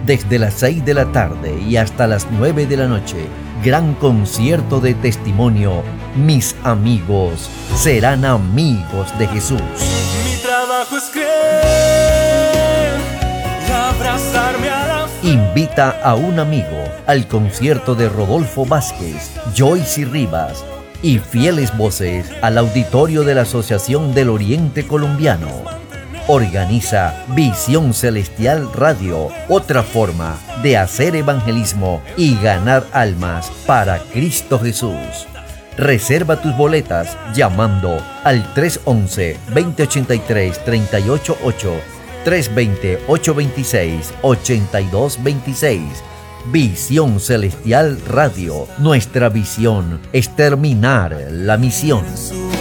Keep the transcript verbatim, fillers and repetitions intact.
Desde las seis de la tarde y hasta las nueve de la noche, gran concierto de testimonio. Mis amigos serán amigos de Jesús. Mi trabajo es creer y abrazarme a la fe. Invita a un amigo al concierto de Rodolfo Vázquez, Joyce Rivas y fieles voces al auditorio de la Asociación del Oriente Colombiano. Organiza Visión Celestial Radio, otra forma de hacer evangelismo y ganar almas para Cristo Jesús. Reserva tus boletas llamando al tres once, veinte ochenta y tres, treinta y ocho ocho, tres veinte, ochocientos veintiséis, ochenta y dos veintiséis. Visión Celestial Radio. Nuestra visión es terminar la misión.